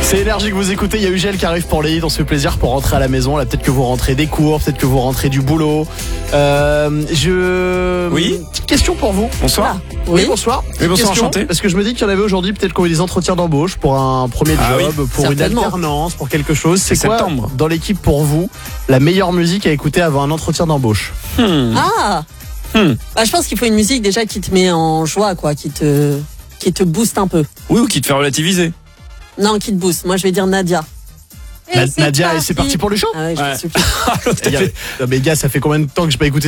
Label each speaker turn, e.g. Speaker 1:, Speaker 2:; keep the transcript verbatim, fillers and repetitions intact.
Speaker 1: C'est Énergie que vous écoutez, il y a Ugel qui arrive pour les hits, on se fait plaisir pour rentrer à la maison. Là, peut-être que vous rentrez des cours, peut-être que vous rentrez du boulot. Euh, je...
Speaker 2: Oui.
Speaker 1: Petite question pour vous.
Speaker 2: Bonsoir.
Speaker 1: Ah, oui. oui, bonsoir.
Speaker 2: Oui, bonsoir,
Speaker 1: question,
Speaker 2: enchanté.
Speaker 1: Parce que je me dis qu'il y en avait aujourd'hui, peut-être qu'on a eu des entretiens d'embauche pour un premier
Speaker 2: Ah
Speaker 1: job,
Speaker 2: oui,
Speaker 1: pour une alternance, pour quelque chose. C'est
Speaker 2: C'est
Speaker 1: quoi,
Speaker 2: septembre.
Speaker 1: dans l'équipe pour vous, la meilleure musique à écouter avant un entretien d'embauche?
Speaker 2: Hmm.
Speaker 3: Ah
Speaker 2: Hmm.
Speaker 3: bah, je pense qu'il faut une musique déjà qui te met en joie, quoi, qui te, qui te booste un peu.
Speaker 2: Oui, ou qui te fait relativiser.
Speaker 3: Non, qui te booste. Moi, je vais dire Nadia.
Speaker 1: Na- Nadia, et c'est parti pour le chant.
Speaker 3: Ah ouais, je
Speaker 2: Ouais.
Speaker 3: te supplie.
Speaker 2: Ah, l'autre,
Speaker 1: Eh,
Speaker 2: elle
Speaker 1: gars,
Speaker 2: fait-
Speaker 1: non, mais gars, ça fait combien de temps que je n'ai pas écouté